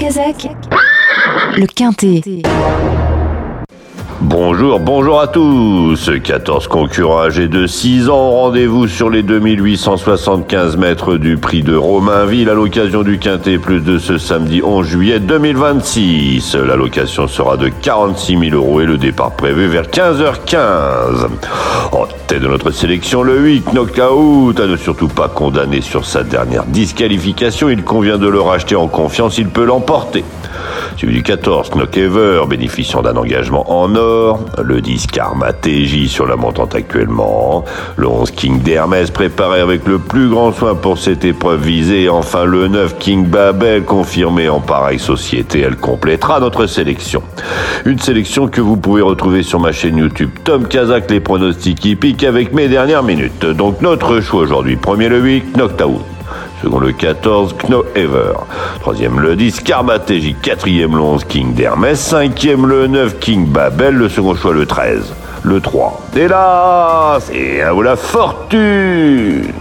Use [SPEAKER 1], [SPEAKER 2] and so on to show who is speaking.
[SPEAKER 1] Kazakh, le Quintet.
[SPEAKER 2] Bonjour à tous. 14 concurrents âgés de 6 ans, rendez-vous sur les 2875 mètres du prix de Romainville à l'occasion du Quintet Plus de ce samedi 11 juillet 2026. La location sera de 46 000 € et le départ prévu vers 15h15. En tête de notre sélection, le 8 Knockout, à ne surtout pas condamner sur sa dernière disqualification. Il convient de le racheter en confiance, il peut l'emporter. Suivi du 14 Knockever, bénéficiant d'un engagement en or. Le 10 Karma TJ sur la montante actuellement. Le 11 King d'Hermès préparé avec le plus grand soin pour cette épreuve visée. Et enfin le 9 King Babel confirmé en pareille société. Elle complétera notre sélection. Une sélection que vous pouvez retrouver sur ma chaîne YouTube Tom Kazakh, les pronostics hippiques avec mes dernières minutes. Donc notre choix aujourd'hui. Premier le 8 Knockout. Second le 14, Kno Ever. Troisième le 10, Karma TJ. Quatrième le 11, King d'Hermès. Cinquième le 9, King Babel. Le second choix le 13, le 3. Et là, c'est à vous la fortune!